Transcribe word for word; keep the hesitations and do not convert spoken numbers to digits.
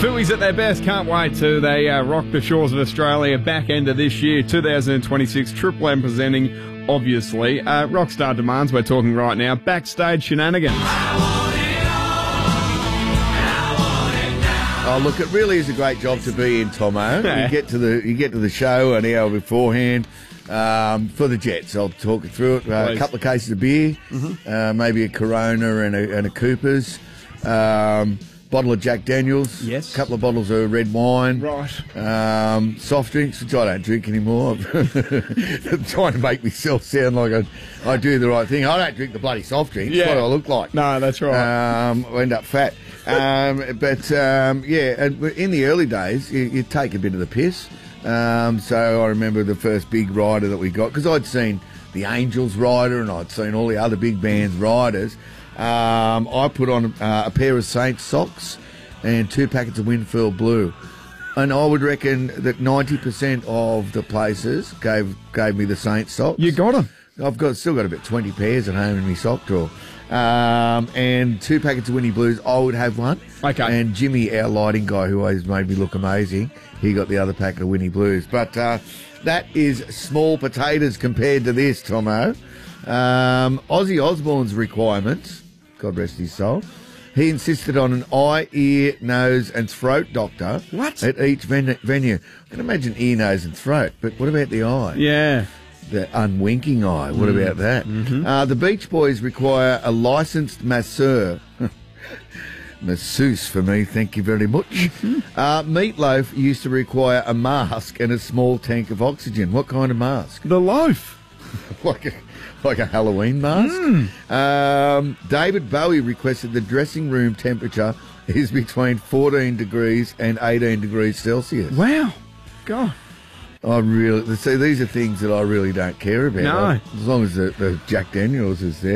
Phillies at their best. Can't wait to they uh, rock the shores of Australia back end of this year, two thousand twenty-six. Triple M presenting, obviously. Uh, Rockstar Demands, we're talking right now. Backstage shenanigans. Oh, look, it really is a great job to be in, Tomo. Yeah. You get to the you get to the show an hour beforehand um, for the Jets. I'll talk you through it. Uh, a couple of cases of beer, mm-hmm. uh, maybe a Corona and a, and a Cooper's. Um, bottle of Jack Daniels. Yes. A couple of bottles of red wine. Right. Um, soft drinks, which I don't drink anymore. I'm trying to make myself sound like I, I do the right thing. I don't drink the bloody soft drinks. Yeah. What do I look like? No, that's right. Um, I end up fat. Um, but, um, yeah, and in the early days, you, you take a bit of the piss. Um, so I remember the first big rider that we got, because I'd seen the Angels rider and I'd seen all the other big bands riders. Um, I put on uh, a pair of Saints socks and two packets of Winfield Blue. And I would reckon that ninety percent of the places gave gave me the Saints socks. You got them. I've got still got about twenty pairs at home in my sock drawer. Um, and two packets of Winnie Blues, I would have one. Okay. And Jimmy, our lighting guy, who always made me look amazing, he got the other packet of Winnie Blues. But uh, that is small potatoes compared to this, Tomo. Um, Ozzy Osbourne's requirements, God rest his soul, he insisted on an eye, ear, nose and throat doctor What? at each ven- venue. I can imagine ear, nose and throat, but what about the eye? Yeah. The unwinking eye. What mm. about that? Mm-hmm. Uh, the Beach Boys require a licensed masseur. Masseuse for me, thank you very much. Mm-hmm. Uh, Meatloaf used to require a mask and a small tank of oxygen. What kind of mask? The loaf. like a like a Halloween mask? Mm. Um, David Bowie requested the dressing room temperature is between fourteen degrees and eighteen degrees Celsius. Wow. God. I really see. These are things that I really don't care about. No. Like, as long as the, the Jack Daniels is there.